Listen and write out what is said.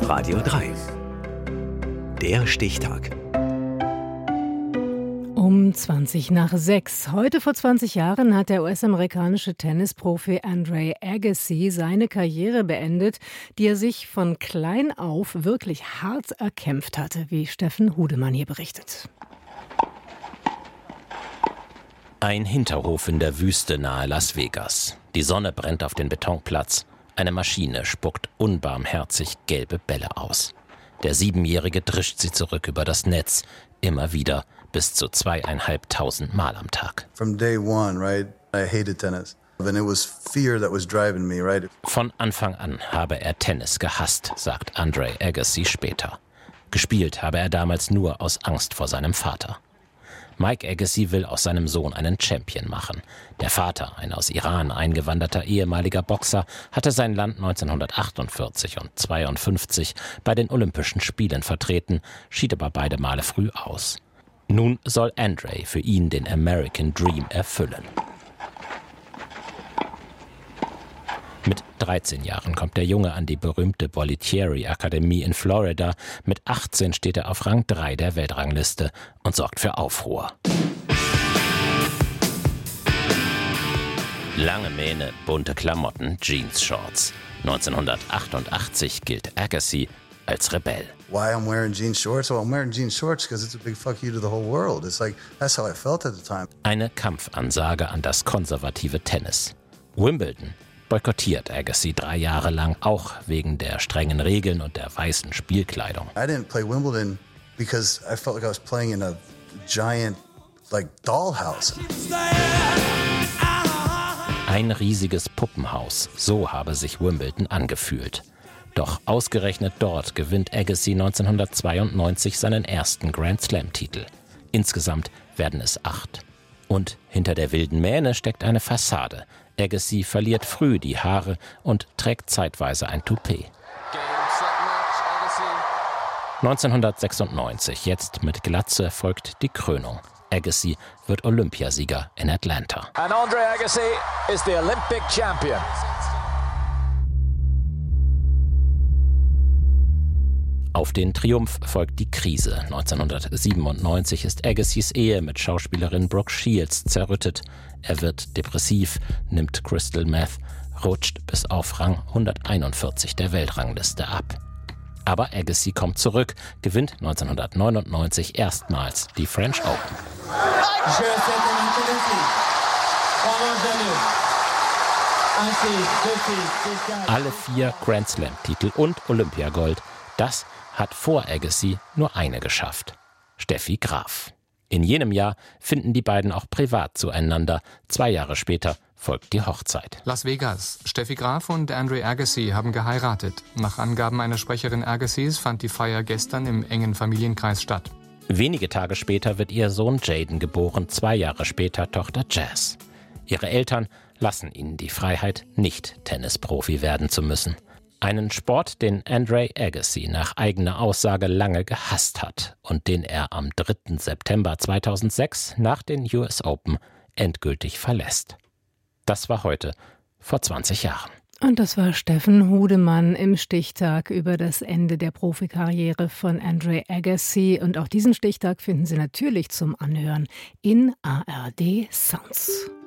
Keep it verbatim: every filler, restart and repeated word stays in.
Radio drei. Der Stichtag. Um zwanzig nach sechs. Heute vor zwanzig Jahren hat der U S-amerikanische Tennisprofi Andre Agassi seine Karriere beendet, die er sich von klein auf wirklich hart erkämpft hatte, wie Steffen Hudemann hier berichtet. Ein Hinterhof in der Wüste nahe Las Vegas. Die Sonne brennt auf den Betonplatz. Eine Maschine spuckt unbarmherzig gelbe Bälle aus. Der Siebenjährige drischt sie zurück über das Netz. Immer wieder, bis zu zweieinhalbtausend Mal am Tag. From day one, right, I hated tennis. And it was fear that was driving me, right? Von Anfang an habe er Tennis gehasst, sagt Andre Agassi später. Gespielt habe er damals nur aus Angst vor seinem Vater. Mike Agassi will aus seinem Sohn einen Champion machen. Der Vater, ein aus Iran eingewanderter ehemaliger Boxer, hatte sein Land neunzehnhundertachtundvierzig und zweiundfünfzig bei den Olympischen Spielen vertreten, schied aber beide Male früh aus. Nun soll Andre für ihn den American Dream erfüllen. Mit dreizehn Jahren kommt der Junge an die berühmte Bollettieri-Akademie in Florida. Mit achtzehn steht er auf Rang drei der Weltrangliste und sorgt für Aufruhr. Lange Mähne, bunte Klamotten, Jeans-Shorts. neunzehnhundertachtundachtzig gilt Agassi als Rebell. Why I'm wearing jean shorts? Well, I'm wearing jean shorts because it's a big fuck you to the whole world. It's like, that's how I felt at the time. Eine Kampfansage an das konservative Tennis. Wimbledon boykottiert Agassi drei Jahre lang, auch wegen der strengen Regeln und der weißen Spielkleidung. I didn't play Wimbledon because I felt like I was playing in a giant, like, dollhouse. Ein riesiges Puppenhaus, so habe sich Wimbledon angefühlt. Doch ausgerechnet dort gewinnt Agassi neunzehnhundertzweiundneunzig seinen ersten Grand-Slam-Titel. Insgesamt werden es acht. Und hinter der wilden Mähne steckt eine Fassade. Agassi verliert früh die Haare und trägt zeitweise ein Toupet. neunzehnhundertsechsundneunzig, jetzt mit Glatze, folgt die Krönung. Agassi wird Olympiasieger in Atlanta. And Andre Agassi is the Olympic champion. Auf den Triumph folgt die Krise. neunzehnhundertsiebenundneunzig ist Agassis Ehe mit Schauspielerin Brooke Shields zerrüttet. Er wird depressiv, nimmt Crystal Meth, rutscht bis auf Rang hunderteinundvierzig der Weltrangliste ab. Aber Agassi kommt zurück, gewinnt neunzehnhundertneunundneunzig erstmals die French Open. Alle vier Grand Slam-Titel und Olympiagold, das hat vor Agassi nur eine geschafft: Steffi Graf. In jenem Jahr finden die beiden auch privat zueinander. Zwei Jahre später folgt die Hochzeit. Las Vegas. Steffi Graf und Andre Agassi haben geheiratet. Nach Angaben einer Sprecherin Agassis fand die Feier gestern im engen Familienkreis statt. Wenige Tage später wird ihr Sohn Jaden geboren, zwei Jahre später Tochter Jazz. Ihre Eltern lassen ihnen die Freiheit, nicht Tennisprofi werden zu müssen. Einen Sport, den Andre Agassi nach eigener Aussage lange gehasst hat und den er am dritten September zweitausendsechs nach den U S Open endgültig verlässt. Das war heute vor zwanzig Jahren. Und das war Steffen Hudemann im Stichtag über das Ende der Profikarriere von Andre Agassi. Und auch diesen Stichtag finden Sie natürlich zum Anhören in A R D Sounds.